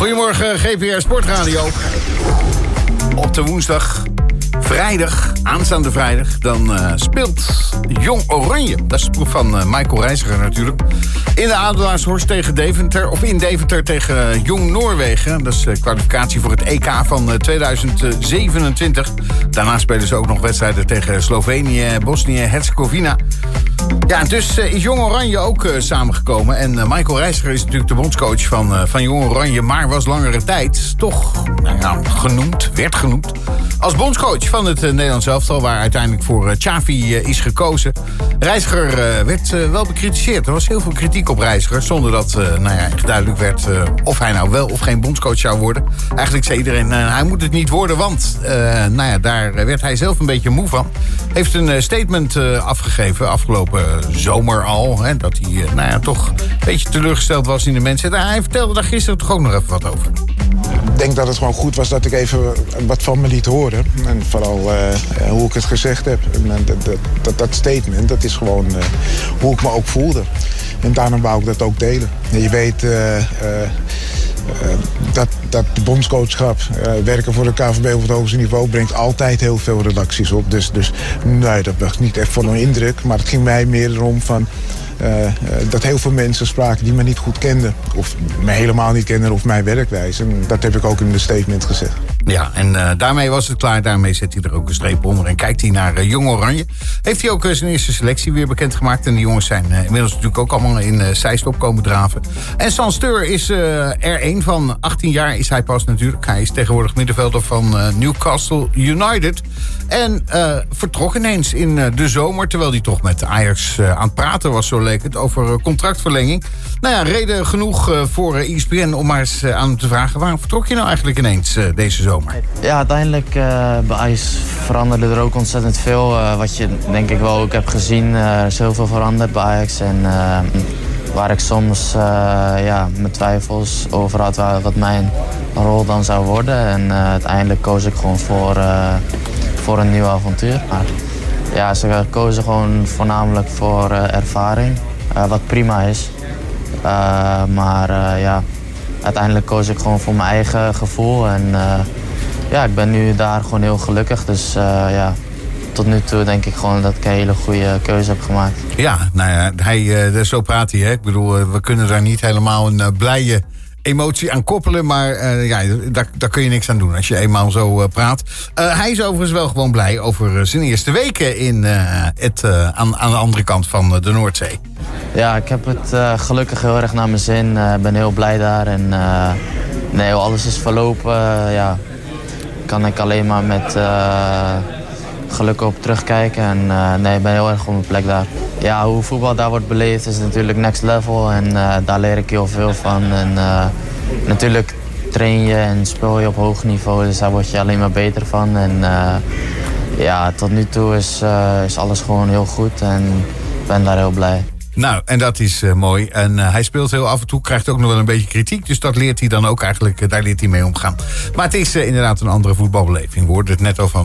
Goedemorgen, GPR Sportradio. Op de woensdag, aanstaande vrijdag, dan speelt Jong Oranje. Dat is de proef van Michael Reiziger natuurlijk. In de Adelaarshorst tegen Deventer, of in Deventer tegen Jong Noorwegen. Dat is de kwalificatie voor het EK van 2027. Daarna spelen ze ook nog wedstrijden tegen Slovenië, Bosnië, Herzegovina. Ja, en dus is Jong Oranje ook samengekomen. En Michael Reiziger is natuurlijk de bondscoach van Jong Oranje, maar was langere tijd toch werd genoemd als bondscoach van het Nederlands elftal, waar uiteindelijk voor Xavi is gekozen. Reiziger werd wel bekritiseerd. Er was heel veel kritiek op Reiziger, zonder dat echt duidelijk werd of hij nou wel of geen bondscoach zou worden. Eigenlijk zei iedereen, hij moet het niet worden, want daar werd hij zelf een beetje moe van. Heeft een statement afgegeven afgelopen zomer al, hè, dat hij toch een beetje teleurgesteld was in de mensen. Hij vertelde daar gisteren toch ook nog even wat over. Ik denk dat het gewoon goed was dat ik even wat van me liet horen. En vooral hoe ik het gezegd heb. En dat statement, dat is gewoon hoe ik me ook voelde. En daarom wou ik dat ook delen. En je weet dat de bondscoachschap, werken voor de KNVB op het hoogste niveau, brengt altijd heel veel reacties op. Dus nee, dat was niet echt van een indruk. Maar het ging mij meer erom van dat heel veel mensen spraken die me niet goed kenden. Of me helemaal niet kenden of mijn werkwijze. En dat heb ik ook in de statement gezegd. Ja, en daarmee was het klaar. Daarmee zet hij er ook een streep onder. En kijkt hij naar Jong Oranje. Heeft hij ook zijn eerste selectie weer bekendgemaakt. En die jongens zijn inmiddels natuurlijk ook allemaal in Zeist op komen draven. En San Steur is er één van. 18 jaar is hij pas natuurlijk. Hij is tegenwoordig middenvelder van Newcastle United. En vertrok ineens in de zomer. Terwijl hij toch met Ajax aan het praten was, zo leek het, over contractverlenging. Nou ja, reden genoeg voor ESPN om maar eens aan hem te vragen: waarom vertrok je nou eigenlijk ineens deze zomer? Ja, uiteindelijk bij Ajax veranderde er ook ontzettend veel. Wat je denk ik wel ook hebt gezien. Er is heel veel veranderd bij Ajax. En waar ik soms mijn twijfels over had wat mijn rol dan zou worden. En uiteindelijk koos ik gewoon voor een nieuw avontuur. Maar ja, ze kozen gewoon voornamelijk voor ervaring. Wat prima is. Uiteindelijk koos ik gewoon voor mijn eigen gevoel. En ik ben nu daar gewoon heel gelukkig. Dus tot nu toe denk ik gewoon dat ik een hele goede keuze heb gemaakt. Ja, zo praat hij. Hè? Ik bedoel, we kunnen daar niet helemaal een blije emotie aan koppelen. Maar daar kun je niks aan doen als je eenmaal zo praat. Hij is overigens wel gewoon blij over zijn eerste weken aan de andere kant van de Noordzee. Ja, ik heb het gelukkig heel erg naar mijn zin. Ik ben heel blij daar. En alles is verlopen. Kan ik alleen maar met geluk op terugkijken. En ik ben heel erg op mijn plek daar. Ja, hoe voetbal daar wordt beleefd is natuurlijk next level. En daar leer ik heel veel van. En natuurlijk train je en speel je op hoog niveau. Dus daar word je alleen maar beter van. En tot nu toe is alles gewoon heel goed. En ik ben daar heel blij. Nou, en dat is mooi. En hij speelt heel af en toe, krijgt ook nog wel een beetje kritiek. Dus dat leert hij dan ook eigenlijk, daar leert hij mee omgaan. Maar het is inderdaad een andere voetbalbeleving. We hoorden het net al van